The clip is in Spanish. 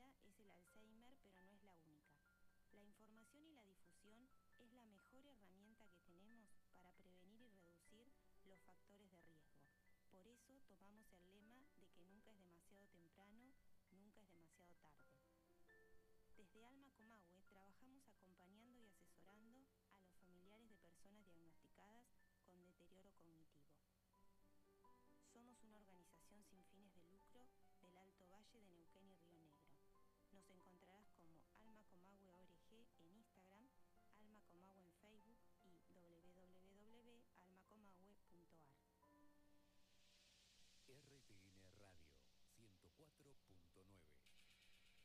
ahora es el Alzheimer, pero no es la única. La información y la difusión es la mejor herramienta que tenemos para prevenir y reducir los factores de riesgo. Por eso tomamos el lema de que nunca es demasiado temprano, nunca es demasiado tarde. Desde Alma Comahue trabajamos acompañando y asesorando a los familiares de personas diagnosticadas con deterioro cognitivo. Somos una organización sin fines de lucro del Alto Valle de Neuquén y Río Negro. Nos encontramos